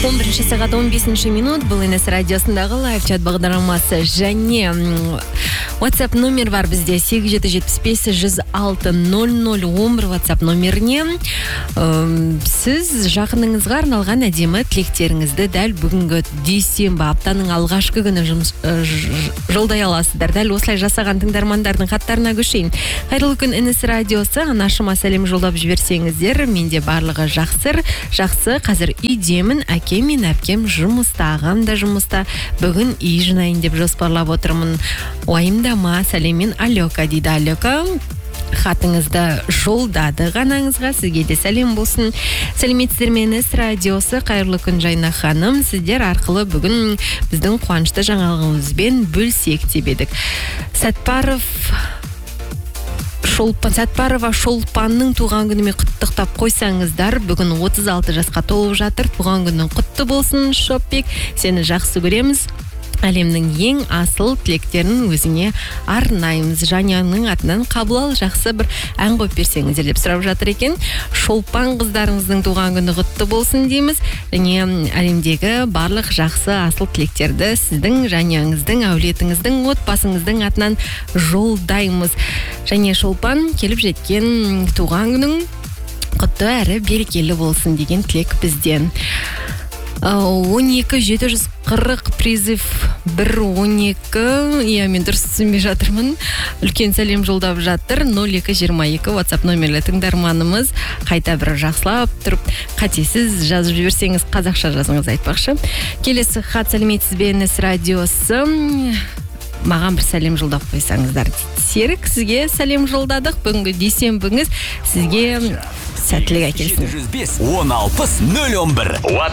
11 сағат 15 минут бұл НС радиосындағы лайв-чат бағдарламасы және WhatsApp номер бар бізде 8775-106-0011 WhatsApp номеріне сіз жақыныңызға арналған әдемі тілектеріңізді дәл бүгінгі дүйсенбі аптаның алғашқы күні жолдай аласыздар. Дәл осылай жасаған тыңдармандардың хаттарына көшейін. Қайырлы күн НС радиосы, анашыма сәлем жолдап жіберсеңіздер, менде барлығы жақсы. Қазір үйдемін, әкем мен әпкем жұмыста, ағам да жұмыста. Бүгін үй жинайын деп жоспарлап отырмын. Уайымдама, сәлеммен Алёка дейді. Алёка хатыңызды жолдады ғанаңызға, сізге де сәлем болсын. Сәлеметсіздер ме НС радиосы, қайырлы күн Жайна ханым, сіздер арқылы бүгін біздің қуанышты жаңалығымызбен бөлсек деп едік. Сәтпарова Шолпанның туған күнімен құттықтап қойсаңыздар, бүгін 36 жасқа толып жатыр. Туған күнің құтты болсын, Шоппик. Сені жақсы көреміз. Әлемнің ең асыл тілектерін өзіңе арнаймыз. Жаняның атынан қабыл ал, жақсы бір ән қойып берсеңіздер деп сұрап жатыр екен. Шолпан қыздарыңыздың туған күні құтты болсын дейміз. Және әлемдегі барлық жақсы асыл тілектерді сіздің жаняңыздың, әулетіңіздің, отбасыңыздың атынан жолдаймыз. Және Шолпан келіп жеткен туған күнің құтты әрі берекелі болсын деген тілек бізден. 12-740 призыв 1-12, мен дұрыс түсінбей жатырмын. Үлкен сәлем жолдап жатыр. 0222 WhatsApp номерлі тыңдарманымыз. Қайта бір жақсылап тұрып, қатесіз жазып жіберсеңіз, қазақша жазыңыз айтпақшы. Келесі хат, сәлеметсіз бе НС радиосы, маған бір сәлем жолдап қойсаңыздар. Серік, сізге сәлем жолдадық. Бүгінгі дүйсенбіңіз сізге сәттілік әкелсін. 16-011